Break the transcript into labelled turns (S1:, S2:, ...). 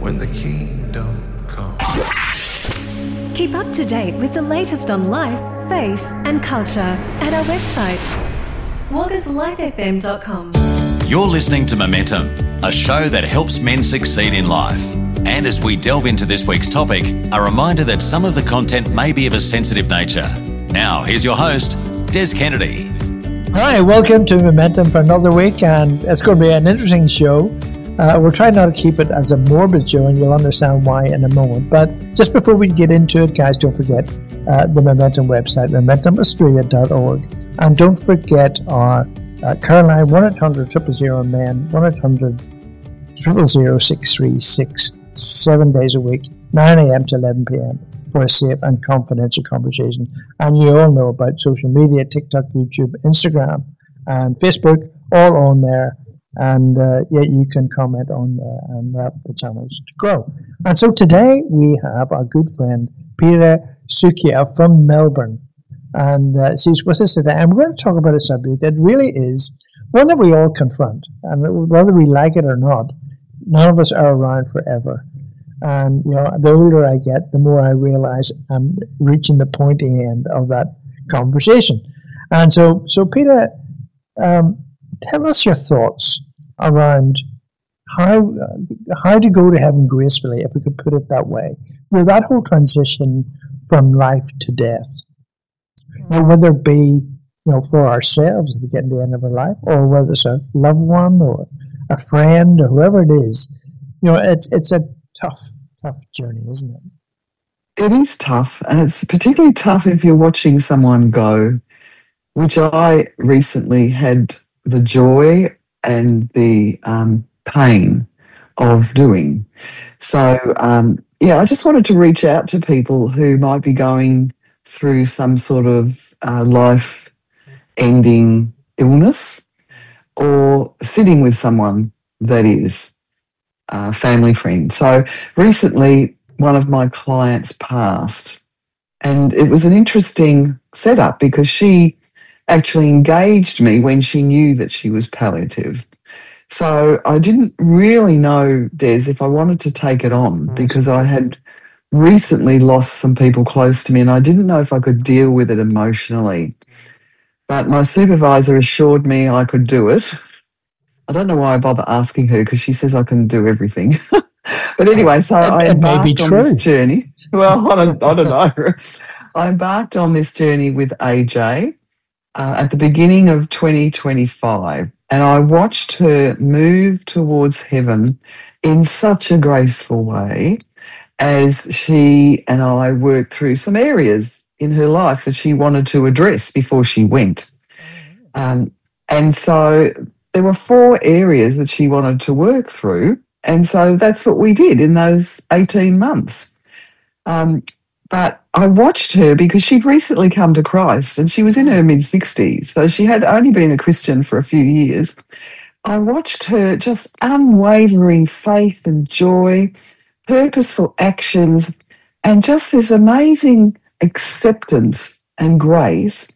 S1: when the kingdom comes.
S2: Keep up to date with the latest on life, faith and culture at our website, waugastlifefm.com.
S3: You're listening to Momentum, a show that helps men succeed in life. And as we delve into this week's topic, a reminder that some of the content may be of a sensitive nature. Now, here's your host, Des Kennedy.
S4: Hi, welcome to Momentum for another week, and it's going to be an interesting show. We're trying not to keep it as a morbid show, and you'll understand why in a moment. But just before we get into it, guys, don't forget the Momentum website, momentumaustralia.org. And don't forget our Caroline 1-800-000-MEN, 1-800-000-636, 7 days a week, 9 a.m. to 11 p.m. for a safe and confidential conversation. And you all know about social media, TikTok, YouTube, Instagram, and Facebook, all on there. And you can comment on there and help the channels to grow. And so today we have our good friend, Peta Sukhia from Melbourne. And she's with us today. And we're going to talk about a subject that really is one that we all confront. And whether we like it or not, none of us are around forever. And, you know, the older I get, the more I realize I'm reaching the pointy end of that conversation. And so Peta, tell us your thoughts around how to go to heaven gracefully, if we could put it that way, with that whole transition from life to death. You know, whether it be, you know, for ourselves if we get to the end of our life, or whether it's a loved one or a friend or whoever it is, you know, it's a tough journey, isn't it?
S5: It is tough, and it's particularly tough if you're watching someone go, which I recently had the joy and the pain of doing. So, I just wanted to reach out to people who might be going through some sort of life-ending illness, or sitting with someone that is a family friend. So recently, one of my clients passed, and it was an interesting setup because she actually engaged me when she knew that she was palliative. So I didn't really know, Des, if I wanted to take it on, because I had recently lost some people close to me and I didn't know if I could deal with it emotionally. But my supervisor assured me I could do it. I don't know why I bother asking her, because she says I can do everything. But anyway, so I embarked on this journey. Well, I don't know. I embarked on this journey with AJ at the beginning of 2025, and I watched her move towards heaven in such a graceful way as she and I worked through some areas in her life that she wanted to address before she went. And so there were 4 areas that she wanted to work through, and so that's what we did in those 18 months. But I watched her because she'd recently come to Christ and she was in her mid-60s, so she had only been a Christian for a few years. I watched her just unwavering faith and joy, purposeful actions, and just this amazing acceptance and grace